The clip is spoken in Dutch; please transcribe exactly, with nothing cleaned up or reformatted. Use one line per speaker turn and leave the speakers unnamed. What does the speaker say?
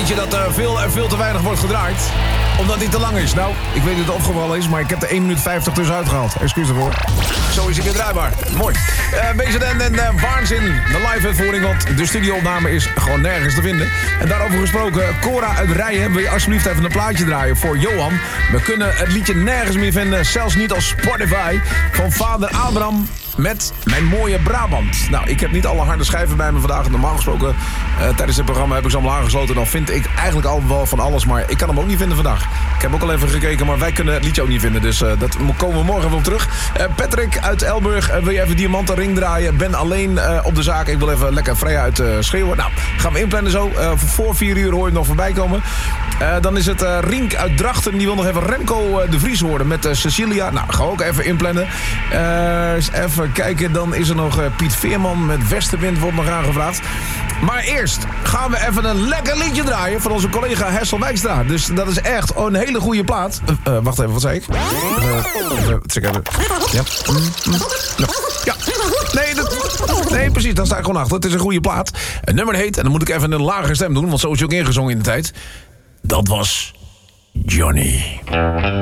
liedje dat uh, veel, veel te weinig wordt gedraaid. Omdat hij te lang is. Nou, ik weet dat het opgevallen is, maar ik heb er één minuut vijftig tussenuit gehaald. Excuus ervoor. Zo is hij weer draaibaar. Mooi. Uh, B Z N en uh, Waanzin, de live-uitvoering, want de studioopname is gewoon nergens te vinden. En daarover gesproken, Cora uit Rijen, wil je alsjeblieft even een plaatje draaien voor Johan? We kunnen het liedje nergens meer vinden, zelfs niet als Spotify, van vader Abraham met Mijn Mooie Brabant. Nou, ik heb niet alle harde schijven bij me vandaag. Normaal gesproken, uh, tijdens dit programma heb ik ze allemaal aangesloten. Dan vind ik eigenlijk al wel van alles, maar ik kan hem ook niet vinden vandaag. Ik heb ook al even gekeken, maar wij kunnen het liedje ook niet vinden. Dus uh, dat komen we morgen even op terug. Uh, Patrick uit Elburg, uh, wil je even Diamanten Ring draaien? Ben alleen uh, op de zaak. Ik wil even lekker vrij uit uh, schreeuwen. Nou, gaan we inplannen zo. Uh, voor vier uur hoor je het nog voorbij komen. Uh, dan is het uh, Rink uit Drachten. Die wil nog even Remco uh, de Vries horen met uh, Cecilia. Nou, gaan we ook even inplannen. Uh, eens even kijken. Dan is er nog uh, Piet Veerman met Westenwind wordt nog aangevraagd. Maar eerst gaan we even een lekker liedje draaien van onze collega Hessel Wijkstra. Dus dat is echt een hele goede plaat. Uh, uh, wacht even, wat zei ik? Uh, uh, check even. Ja. Mm, mm. Ja. Nee, dat, nee, precies. Dan sta ik gewoon achter. Het is een goede plaat. Het nummer heet, en dan moet ik even een lagere stem doen, want zo is hij ook ingezongen in de tijd. Dat was Johnny.